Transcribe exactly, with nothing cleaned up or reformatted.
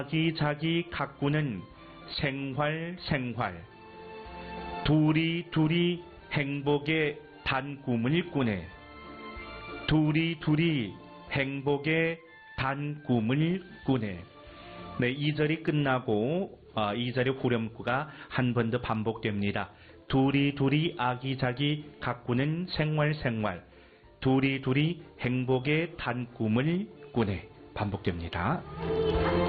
아기자기 가꾸는 생활 생활. 둘이 둘이 행복의 단 꿈을 꾸네. 둘이 둘이 행복의 단 꿈을 꾸네. 네, 이 절이 끝나고 어, 이 절의 후렴구가 한 번 더 반복됩니다. 둘이 둘이 아기자기 가꾸는 생활 생활. 둘이 둘이 행복의 단 꿈을 꾸네. 반복됩니다.